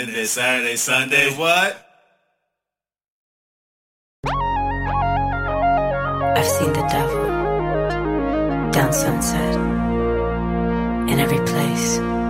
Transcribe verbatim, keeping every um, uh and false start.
This Saturday, Sunday, what? I've seen the devil down Sunset, in every place.